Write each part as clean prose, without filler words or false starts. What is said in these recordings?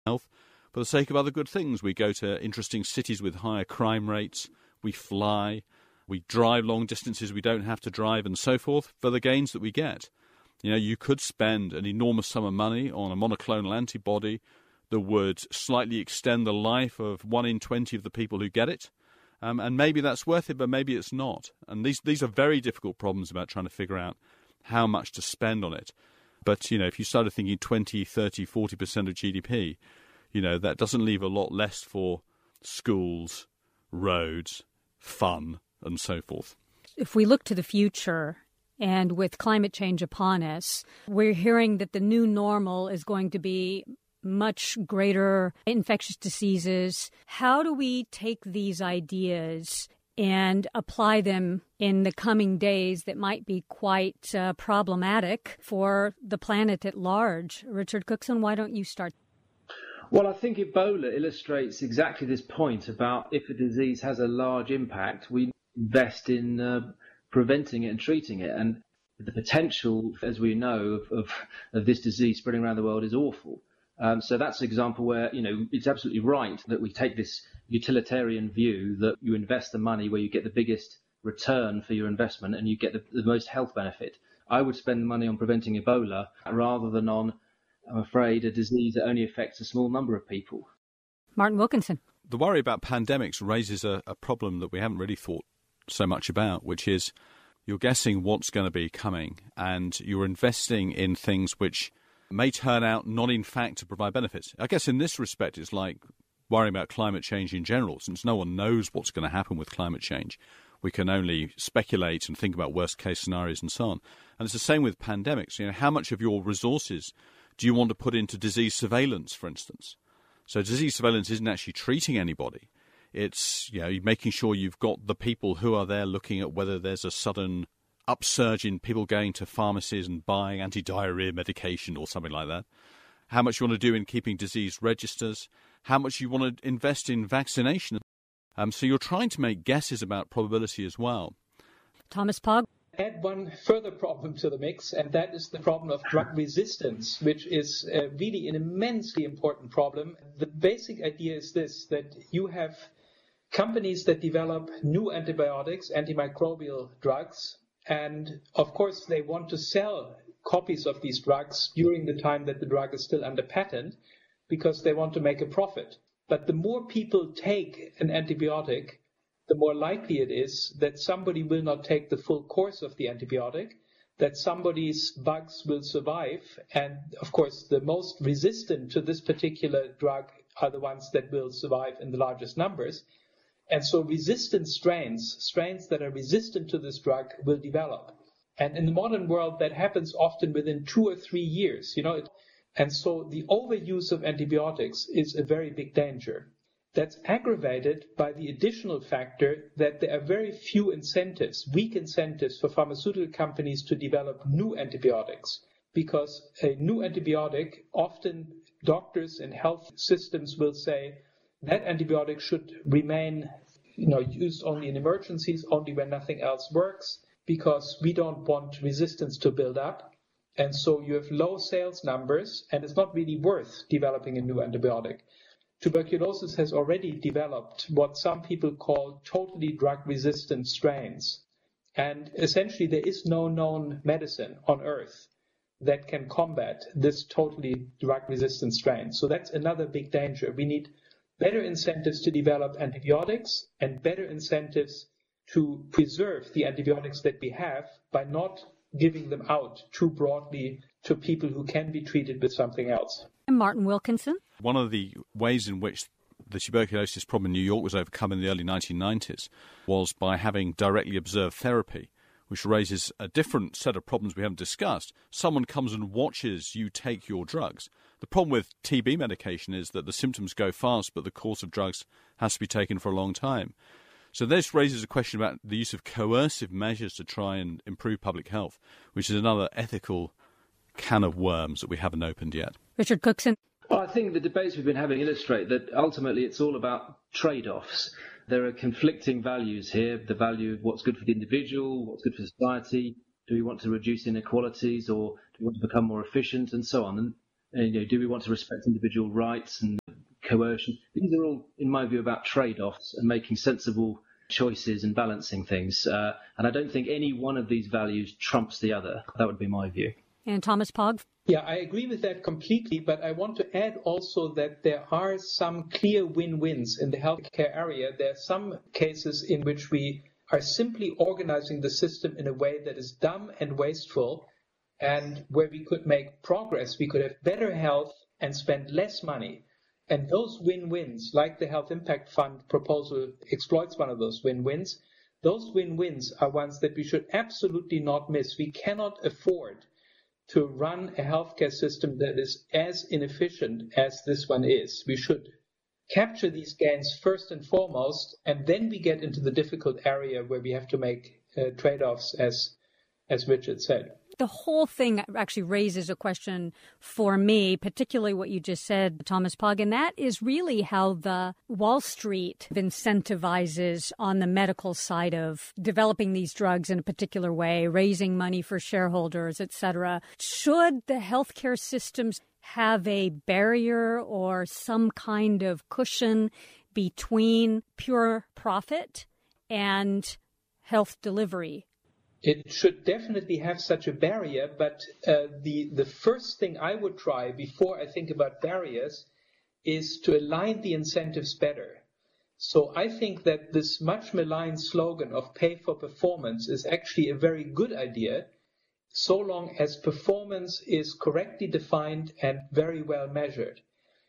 health for the sake of other good things. We go to interesting cities with higher crime rates, we fly, we drive long distances we don't have to drive and so forth for the gains that we get. You know, you could spend an enormous sum of money on a monoclonal antibody that would slightly extend the life of 1 in 20 of the people who get it. And maybe that's worth it, but maybe it's not. And these are very difficult problems about trying to figure out how much to spend on it. But, you know, if you started thinking 20, 30, 40% of GDP, you know, that doesn't leave a lot less for schools, roads, fun, and so forth. If we look to the future, and with climate change upon us, we're hearing that the new normal is going to be much greater infectious diseases. How do we take these ideas and apply them in the coming days that might be quite problematic for the planet at large? Richard Cookson, why don't you start? Well, I think Ebola illustrates exactly this point about if a disease has a large impact, we invest in preventing it and treating it. And the potential, as we know, of this disease spreading around the world is awful. So that's an example where, you know, it's absolutely right that we take this utilitarian view that you invest the money where you get the biggest return for your investment and you get the most health benefit. I would spend the money on preventing Ebola rather than on, I'm afraid, a disease that only affects a small number of people. Martin Wilkinson. The worry about pandemics raises a problem that we haven't really thought so much about, which is you're guessing what's going to be coming and you're investing in things which may turn out not in fact to provide benefits. I guess in this respect it's like worrying about climate change in general. Since no one knows what's going to happen with climate change, we can only speculate and think about worst case scenarios and so on. And it's the same with pandemics. You know, how much of your resources do you want to put into disease surveillance, for instance? So disease surveillance isn't actually treating anybody. It's, you know, making sure you've got the people who are there looking at whether there's a sudden upsurge in people going to pharmacies and buying anti-diarrhea medication or something like that. How much you want to do in keeping disease registers. How much you want to invest in vaccination. So you're trying to make guesses about probability as well. Thomas Pogge. Add one further problem to the mix, and that is the problem of drug resistance, which is really an immensely important problem. The basic idea is this, that you have companies that develop new antibiotics, antimicrobial drugs, and of course they want to sell copies of these drugs during the time that the drug is still under patent because they want to make a profit. But the more people take an antibiotic, the more likely it is that somebody will not take the full course of the antibiotic, that somebody's bugs will survive. And of course, the most resistant to this particular drug are the ones that will survive in the largest numbers. And so resistant strains that are resistant to this drug will develop. And in the modern world, that happens often within 2 or 3 years, and so the overuse of antibiotics is a very big danger. That's aggravated by the additional factor that there are very few incentives, weak incentives for pharmaceutical companies to develop new antibiotics. Because a new antibiotic, often doctors and health systems will say that antibiotic should remain used only in emergencies, only when nothing else works, because we don't want resistance to build up. And so you have low sales numbers, and it's not really worth developing a new antibiotic. Tuberculosis has already developed what some people call totally drug-resistant strains. And essentially there is no known medicine on Earth that can combat this totally drug-resistant strain. So that's another big danger. We need better incentives to develop antibiotics and better incentives to preserve the antibiotics that we have by not giving them out too broadly to people who can be treated with something else. Martin Wilkinson. One of the ways in which the tuberculosis problem in New York was overcome in the early 1990s was by having directly observed therapy, which raises a different set of problems we haven't discussed. Someone comes and watches you take your drugs. The problem with TB medication is that the symptoms go fast, but the course of drugs has to be taken for a long time. So this raises a question about the use of coercive measures to try and improve public health, which is another ethical can of worms that we haven't opened yet. Richard Cookson. Well, I think the debates we've been having illustrate that ultimately it's all about trade-offs. There are conflicting values here, the value of what's good for the individual, what's good for society. Do we want to reduce inequalities, or do we want to become more efficient, and so on? And Do we want to respect individual rights and coercion? These are all, in my view, about trade-offs and making sensible choices and balancing things. And I don't think any one of these values trumps the other. That would be my view. And Thomas Pogge? Yeah, I agree with that completely, but I want to add also that there are some clear win-wins in the healthcare area. There are some cases in which we are simply organizing the system in a way that is dumb and wasteful, and where we could make progress. We could have better health and spend less money. And those win-wins, like the Health Impact Fund proposal exploits one of those win-wins, those win-wins are ones that we should absolutely not miss. We cannot afford to run a healthcare system that is as inefficient as this one is. We should capture these gains first and foremost, and then we get into the difficult area where we have to make trade-offs, as Richard said. The whole thing actually raises a question for me, particularly what you just said, Thomas Pogge, and that is really how the Wall Street incentivizes on the medical side of developing these drugs in a particular way, raising money for shareholders, et cetera. Should the healthcare systems have a barrier or some kind of cushion between pure profit and health delivery? It should definitely have such a barrier, but the first thing I would try before I think about barriers is to align the incentives better. So I think that this much maligned slogan of pay for performance is actually a very good idea, so long as performance is correctly defined and very well measured.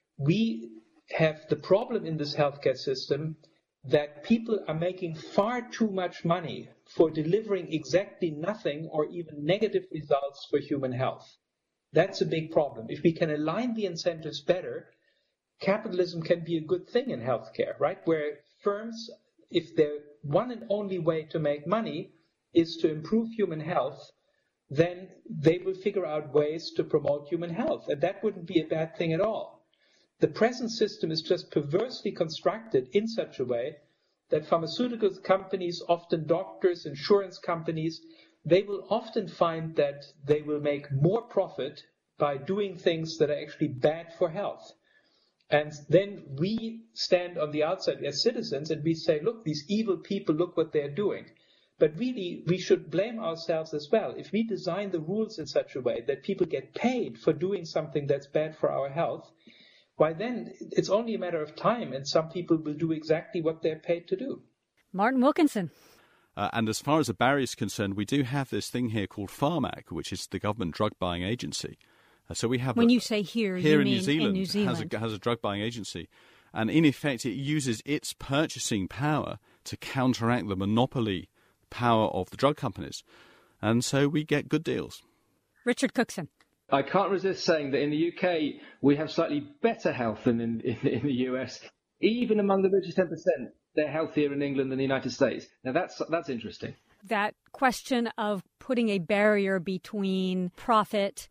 We have the problem in this healthcare system that people are making far too much money for delivering exactly nothing or even negative results for human health. That's a big problem. If we can align the incentives better, capitalism can be a good thing in healthcare, right? Where firms, if their one and only way to make money is to improve human health, then they will figure out ways to promote human health. And that wouldn't be a bad thing at all. The present system is just perversely constructed in such a way that pharmaceutical companies, often doctors, insurance companies, they will often find that they will make more profit by doing things that are actually bad for health. And then we stand on the outside as citizens and we say, look, these evil people, look what they're doing. But really, we should blame ourselves as well. If we design the rules in such a way that people get paid for doing something that's bad for our health, why then it's only a matter of time and some people will do exactly what they're paid to do. Martin Wilkinson. And as far as the barrier is concerned, we do have this thing here called Pharmac, which is the government drug buying agency. So we have. When you say here, you in mean New Zealand, in New Zealand. has a drug buying agency, and in effect, it uses its purchasing power to counteract the monopoly power of the drug companies, and so we get good deals. Richard Cookson. I can't resist saying that in the UK we have slightly better health than in the US. Even among the richest 10%, they're healthier in England than the United States. Now that's interesting. That question of putting a barrier between profit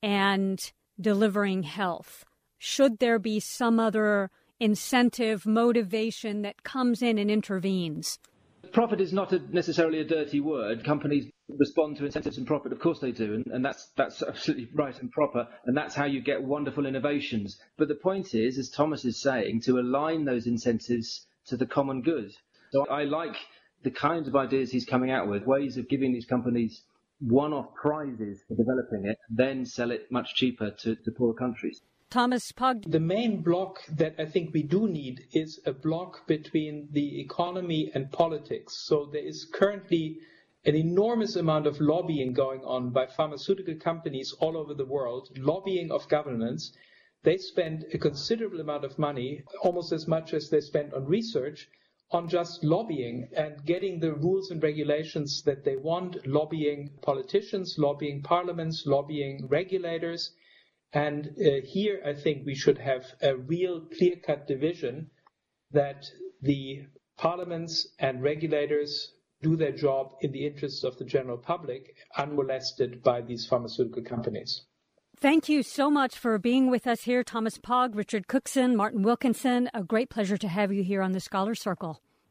and delivering health. Should there be some other incentive, motivation that comes in and intervenes? Profit is not necessarily a dirty word. Companies respond to incentives and profit, of course they do, and that's absolutely right and proper, and that's how you get wonderful innovations. But the point is, as Thomas is saying, to align those incentives to the common good. So I like the kinds of ideas he's coming out with, ways of giving these companies one-off prizes for developing it, then sell it much cheaper to poorer countries. Thomas Pogge. The main block that I think we do need is a block between the economy and politics. So there is currently an enormous amount of lobbying going on by pharmaceutical companies all over the world, lobbying of governments. They spend a considerable amount of money, almost as much as they spend on research, on just lobbying and getting the rules and regulations that they want, lobbying politicians, lobbying parliaments, lobbying regulators. And here I think we should have a real clear-cut division that the parliaments and regulators do their job in the interests of the general public, unmolested by these pharmaceutical companies. Thank you so much for being with us here, Thomas Pogge, Richard Cookson, Martin Wilkinson. A great pleasure to have you here on the Scholar Circle.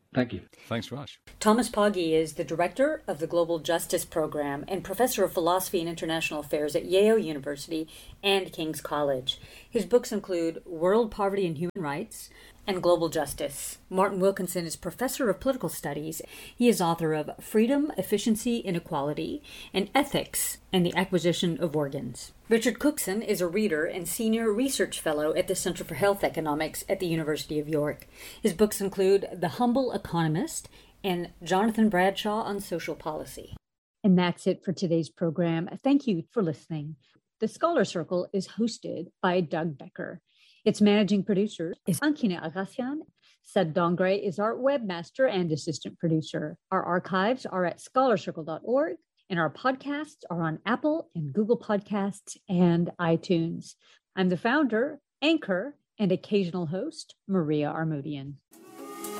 Thank you. Thanks very much. Thomas Pogge is the director of the Global Justice Program and professor of philosophy and international affairs at Yale University and King's College. His books include World Poverty and Human Rights and Global Justice. Martin Wilkinson is professor of political studies. He is author of Freedom, Efficiency, Inequality, and Ethics and the Acquisition of Organs. Richard Cookson is a reader and senior research fellow at the Center for Health Economics at the University of York. His books include The Humble Economist and Jonathan Bradshaw on Social Policy. And that's it for today's program. Thank you for listening. The Scholar Circle is hosted by Doug Becker. Its managing producer is Ankina Agassian. Sed Dongre is our webmaster and assistant producer. Our archives are at scholarcircle.org, and our podcasts are on Apple and Google Podcasts and iTunes. I'm the founder, anchor, and occasional host, Maria Armoudian.